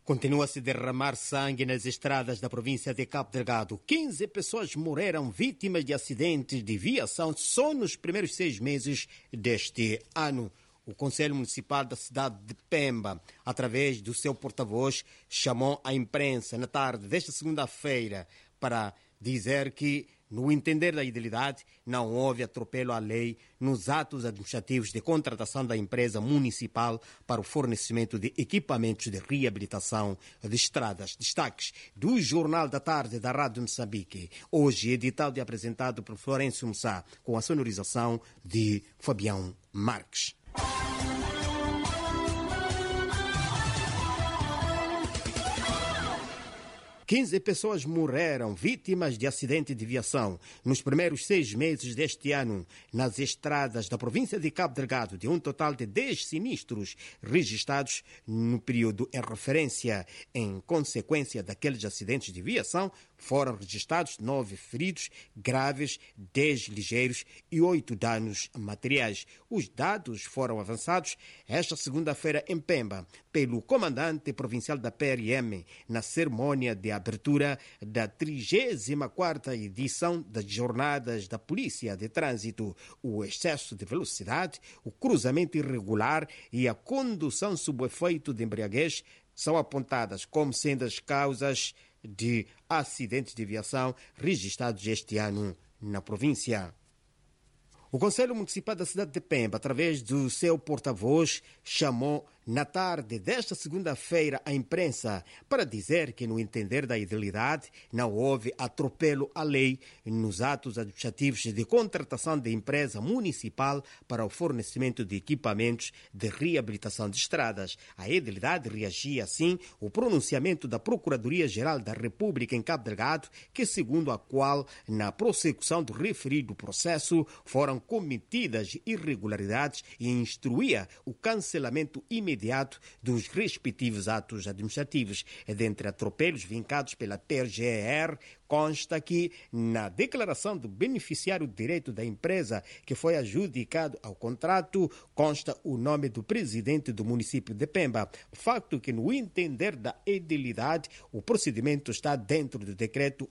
Continua a se derramar sangue nas estradas da província de Cabo Delgado. 15 pessoas morreram vítimas de acidentes de viação só nos primeiros 6 meses deste ano. O Conselho Municipal da cidade de Pemba, através do seu porta-voz, chamou a imprensa na tarde desta segunda-feira para dizer que, no entender da idilidade, não houve atropelo à lei nos atos administrativos de contratação da empresa municipal para o fornecimento de equipamentos de reabilitação de estradas. Destaques do Jornal da Tarde da Rádio Moçambique, hoje editado e apresentado por Florencio Mussá, com a sonorização de Fabião Marques. 15 pessoas morreram vítimas de acidente de viação nos primeiros 6 meses deste ano nas estradas da província de Cabo Delgado, de um total de 10 sinistros registrados no período em referência. Em consequência daqueles acidentes de viação, foram registrados 9 feridos graves, 10 ligeiros e 8 danos materiais. Os dados foram avançados esta segunda-feira em Pemba pelo comandante provincial da PRM na cerimônia de abertura da 34ª edição das Jornadas da Polícia de Trânsito. O excesso de velocidade, o cruzamento irregular e a condução sob o efeito de embriaguez são apontadas como sendo as causas de acidentes de viação registrados este ano na província. O Conselho Municipal da cidade de Pemba, através do seu porta-voz, chamou na tarde desta segunda-feira a imprensa para dizer que, no entender da idilidade, não houve atropelo à lei nos atos administrativos de contratação de empresa municipal para o fornecimento de equipamentos de reabilitação de estradas. A idilidade reagia assim o pronunciamento da Procuradoria-Geral da República em Cabo Delgado, que, segundo a qual, na prossecução do referido processo, foram cometidas irregularidades e instruía o cancelamento imediato dos respectivos atos administrativos. Dentre atropelos vincados pela PGR, consta que, na declaração do beneficiário de direito da empresa que foi adjudicado ao contrato, consta o nome do presidente do município de Pemba. Facto que, no entender da edilidade, o procedimento está dentro do decreto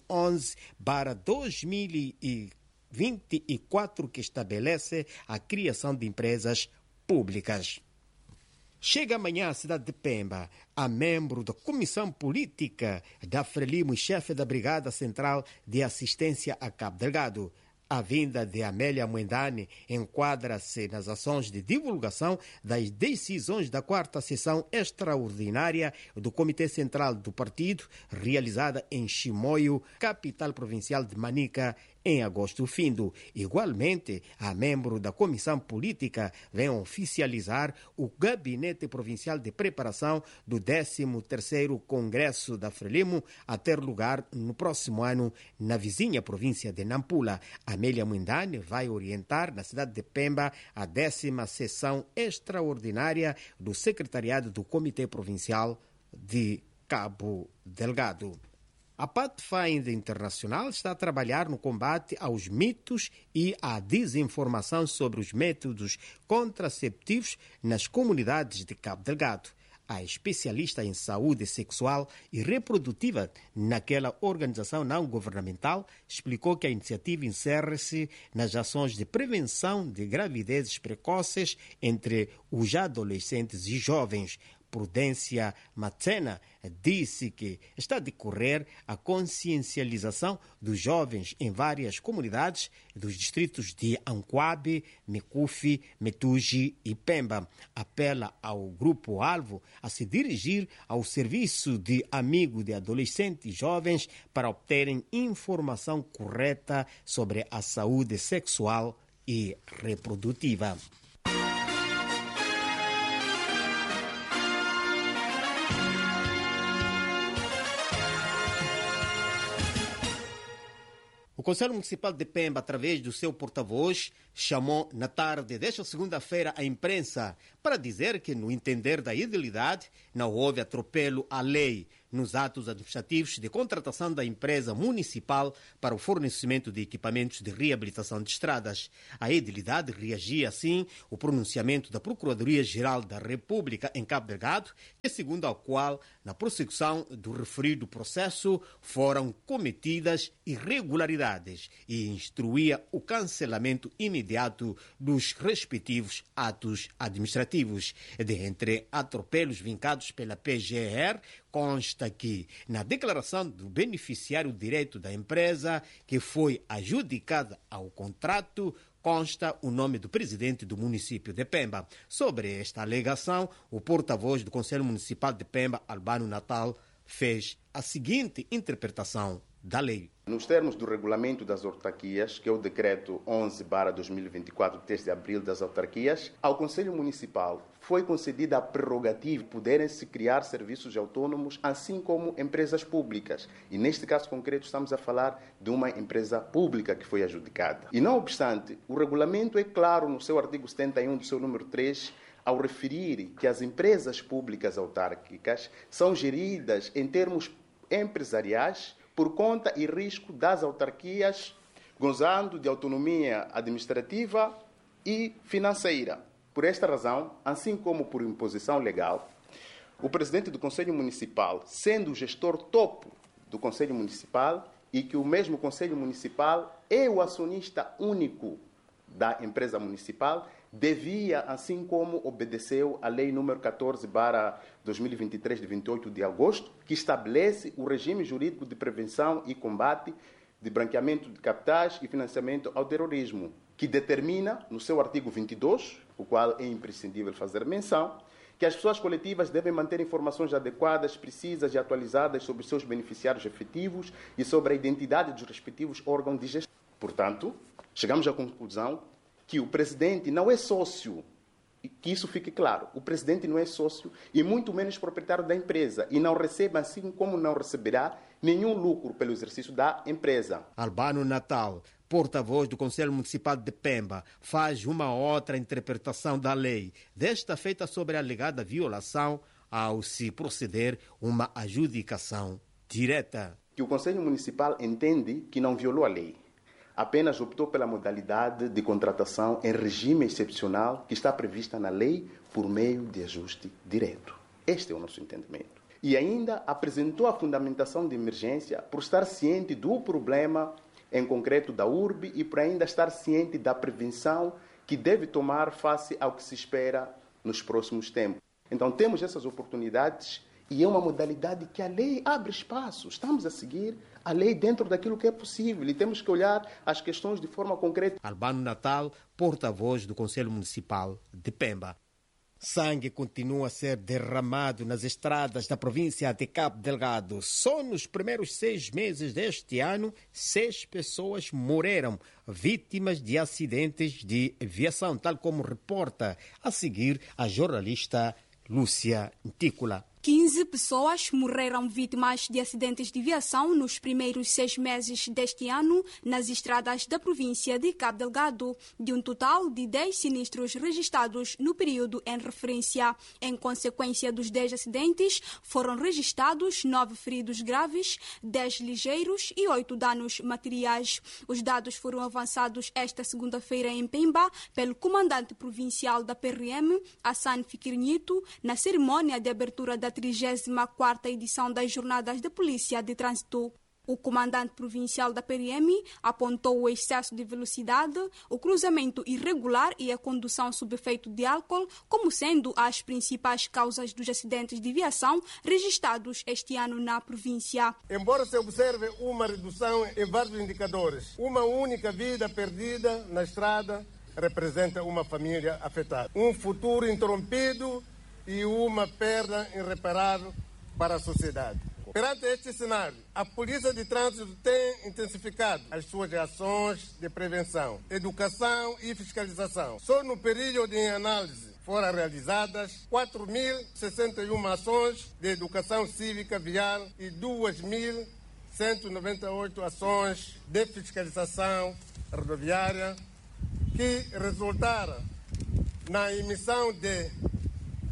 11/2024, que estabelece a criação de empresas públicas. Chega amanhã à cidade de Pemba a membro da Comissão Política da Frelimo e chefe da Brigada Central de Assistência a Cabo Delgado. A vinda de Amélia Mwendane enquadra-se nas ações de divulgação das decisões da 4ª sessão extraordinária do Comitê Central do Partido, realizada em Chimoio, capital provincial de Manica, em agosto findo. Igualmente, a membro da Comissão Política vem oficializar o Gabinete Provincial de Preparação do 13º Congresso da Frelimo, a ter lugar no próximo ano na vizinha província de Nampula. Amélia Mwendane vai orientar na cidade de Pemba a 10ª sessão extraordinária do Secretariado do Comitê Provincial de Cabo Delgado. A Pathfinder Internacional está a trabalhar no combate aos mitos e à desinformação sobre os métodos contraceptivos nas comunidades de Cabo Delgado. A especialista em saúde sexual e reprodutiva naquela organização não governamental explicou que a iniciativa insere-se nas ações de prevenção de gravidezes precoces entre os adolescentes e jovens. Prudência Matsena disse que está a decorrer a consciencialização dos jovens em várias comunidades dos distritos de Anquabe, Mecufi, Metuji e Pemba. Apela ao grupo-alvo a se dirigir ao serviço de amigo de adolescentes e jovens para obterem informação correta sobre a saúde sexual e reprodutiva. O Conselho Municipal de Pemba, através do seu porta-voz, chamou na tarde desta segunda-feira a imprensa para dizer que, no entender da idilidade, não houve atropelo à lei nos atos administrativos de contratação da empresa municipal para o fornecimento de equipamentos de reabilitação de estradas. A edilidade reagia, assim, o pronunciamento da Procuradoria-Geral da República em Cabo Delgado, segundo ao qual, na prossecução do referido processo, foram cometidas irregularidades e instruía o cancelamento imediato dos respectivos atos administrativos. Dentre atropelos vincados pela PGR, consta que, na declaração do beneficiário direto da empresa, que foi adjudicada ao contrato, consta o nome do presidente do município de Pemba. Sobre esta alegação, o porta-voz do Conselho Municipal de Pemba, Albano Natal, fez a seguinte interpretação da lei. Nos termos do regulamento das autarquias, que é o decreto 11/2024, de 3 de abril das autarquias, ao Conselho Municipal foi concedida a prerrogativa de poderem-se criar serviços autônomos, assim como empresas públicas. E neste caso concreto estamos a falar de uma empresa pública que foi adjudicada. E não obstante, o regulamento é claro no seu artigo 71, do seu número 3, ao referir que as empresas públicas autárquicas são geridas em termos empresariais por conta e risco das autarquias, gozando de autonomia administrativa e financeira. Por esta razão, assim como por imposição legal, o presidente do Conselho Municipal, sendo o gestor topo do Conselho Municipal, e que o mesmo Conselho Municipal é o acionista único da empresa municipal, devia, assim como obedeceu a Lei nº 14/2023, de 28 de agosto, que estabelece o regime jurídico de prevenção e combate de branqueamento de capitais e financiamento ao terrorismo, que determina, no seu artigo 22, o qual é imprescindível fazer menção, que as pessoas coletivas devem manter informações adequadas, precisas e atualizadas sobre os seus beneficiários efetivos e sobre a identidade dos respectivos órgãos de gestão. Portanto, chegamos à conclusão que o presidente não é sócio, e que isso fique claro, o presidente não é sócio e muito menos proprietário da empresa e não recebe, assim como não receberá, nenhum lucro pelo exercício da empresa. Albano Natal, porta-voz do Conselho Municipal de Pemba, faz uma outra interpretação da lei, desta feita sobre a alegada violação ao se proceder uma adjudicação direta. Que o Conselho Municipal entende que não violou a lei. Apenas optou pela modalidade de contratação em regime excepcional que está prevista na lei por meio de ajuste direto. Este é o nosso entendimento. E ainda apresentou a fundamentação de emergência por estar ciente do problema em concreto da URB e por ainda estar ciente da prevenção que deve tomar face ao que se espera nos próximos tempos. Então temos essas oportunidades e é uma modalidade que a lei abre espaço. Estamos a seguir a lei dentro daquilo que é possível e temos que olhar as questões de forma concreta. Albano Natal, porta-voz do Conselho Municipal de Pemba. Sangue continua a ser derramado nas estradas da província de Cabo Delgado. Só nos primeiros 6 meses deste ano, 6 pessoas morreram vítimas de acidentes de viação, tal como reporta a seguir a jornalista Lúcia Ntícola. 15 pessoas morreram vítimas de acidentes de viação nos primeiros 6 meses deste ano nas estradas da província de Cabo Delgado, de um total de 10 sinistros registrados no período em referência. Em consequência dos 10 acidentes, foram registrados 9 feridos graves, 10 ligeiros e 8 danos materiais. Os dados foram avançados esta segunda-feira em Pemba pelo comandante provincial da PRM, Hassan Fikirnito, na cerimônia de abertura da 34ª edição das Jornadas de Polícia de Trânsito. O comandante provincial da PRM apontou o excesso de velocidade, o cruzamento irregular e a condução sob efeito de álcool como sendo as principais causas dos acidentes de viação registrados este ano na província. Embora se observe uma redução em vários indicadores, uma única vida perdida na estrada representa uma família afetada. Um futuro interrompido e uma perda irreparável para a sociedade. Perante este cenário, a Polícia de Trânsito tem intensificado as suas ações de prevenção, educação e fiscalização. Só no período de análise foram realizadas 4.061 ações de educação cívica vial e 2.198 ações de fiscalização rodoviária, que resultaram na emissão de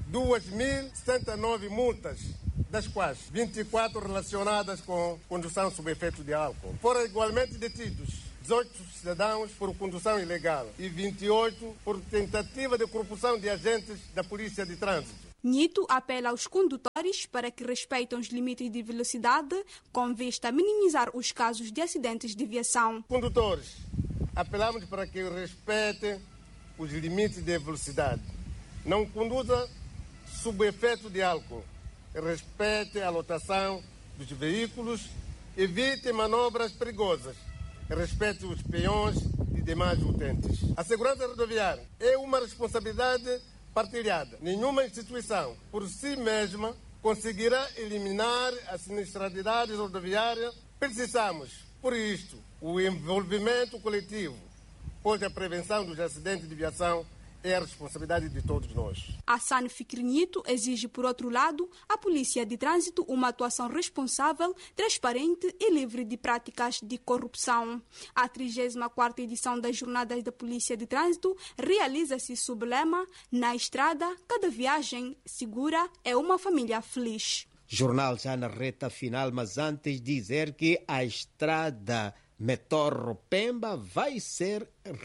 2.069 multas, das quais 24 relacionadas com condução sob efeito de álcool. Foram igualmente detidos 18 cidadãos por condução ilegal e 28 por tentativa de corrupção de agentes da Polícia de Trânsito. Nito apela aos condutores para que respeitem os limites de velocidade com vista a minimizar os casos de acidentes de viação. Condutores, apelamos para que respeitem os limites de velocidade. Não conduza sob efeito de álcool. Respeite a lotação dos veículos. Evite manobras perigosas. Respeite os peões e demais utentes. A segurança rodoviária é uma responsabilidade partilhada. Nenhuma instituição, por si mesma, conseguirá eliminar a sinistralidade rodoviária. Precisamos, por isto, o envolvimento coletivo, pois a prevenção dos acidentes de viação é a responsabilidade de todos nós. Hassan Fikrinito exige, por outro lado, à Polícia de Trânsito uma atuação responsável, transparente e livre de práticas de corrupção. A 34ª edição das Jornadas da Polícia de Trânsito realiza-se sob o lema "Na estrada, cada viagem segura é uma família feliz". Jornal já na reta final, mas antes dizer que a estrada Metorro-Pemba vai ser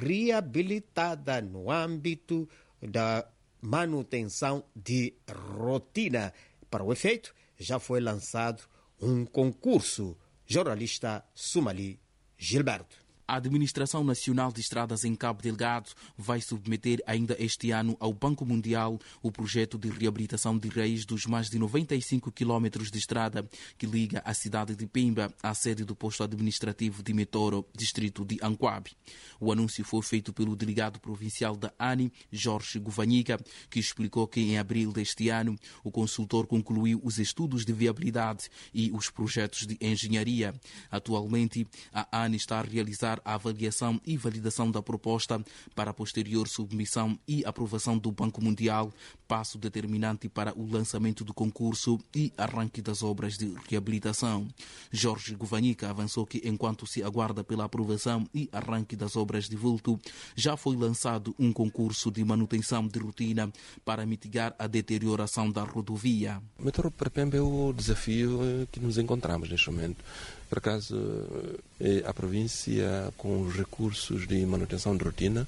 reabilitada no âmbito da manutenção de rotina. Para o efeito, já foi lançado um concurso. Jornalista Sumali Gilberto. A Administração Nacional de Estradas em Cabo Delgado vai submeter ainda este ano ao Banco Mundial o projeto de reabilitação de raiz dos mais de 95 quilómetros de estrada que liga a cidade de Pemba à sede do posto administrativo de Metoro, distrito de Anquabe. O anúncio foi feito pelo delegado provincial da ANI, Jorge Govanhica, que explicou que em abril deste ano o consultor concluiu os estudos de viabilidade e os projetos de engenharia. Atualmente, a ANI está a realizar a avaliação e validação da proposta para a posterior submissão e aprovação do Banco Mundial, passo determinante para o lançamento do concurso e arranque das obras de reabilitação. Jorge Govanhica avançou que, enquanto se aguarda pela aprovação e arranque das obras de vulto, já foi lançado um concurso de manutenção de rotina para mitigar a deterioração da rodovia. O Metoro para Pemba é o desafio que nos encontramos neste momento. Por acaso, a província, com os recursos de manutenção de rotina,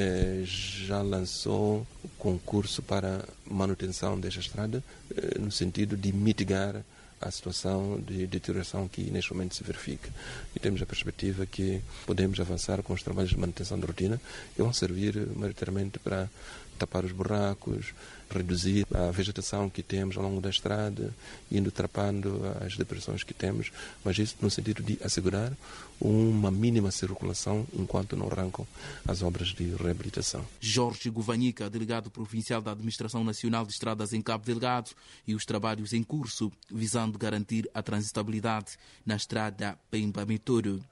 já lançou o concurso para manutenção desta estrada, no sentido de mitigar a situação de deterioração que neste momento se verifica. E temos a perspectiva que podemos avançar com os trabalhos de manutenção de rotina, que vão servir maioritariamente para tapar os buracos, reduzir a vegetação que temos ao longo da estrada, indo trapando as depressões que temos, mas isso no sentido de assegurar uma mínima circulação enquanto não arrancam as obras de reabilitação. Jorge Govanhica, delegado provincial da Administração Nacional de Estradas em Cabo Delgado, e os trabalhos em curso visando garantir a transitabilidade na estrada Pemba-Metoro.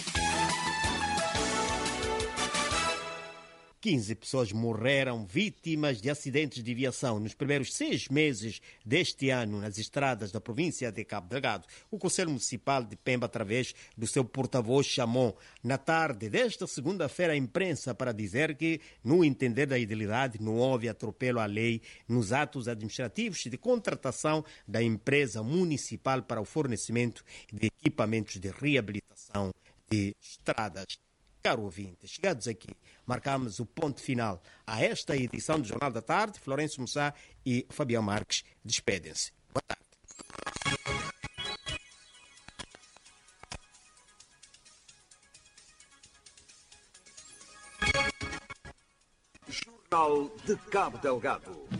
15 pessoas morreram vítimas de acidentes de viação nos primeiros 6 meses deste ano nas estradas da província de Cabo Delgado. O Conselho Municipal de Pemba, através do seu porta-voz, chamou na tarde desta segunda-feira a imprensa para dizer que, no entender da idilidade, não houve atropelo à lei nos atos administrativos de contratação da empresa municipal para o fornecimento de equipamentos de reabilitação de estradas. Caro ouvinte, chegados aqui, marcamos o ponto final a esta edição do Jornal da Tarde. Florencio Mussá e Fabião Marques despedem-se. Boa tarde. Jornal de Cabo Delgado.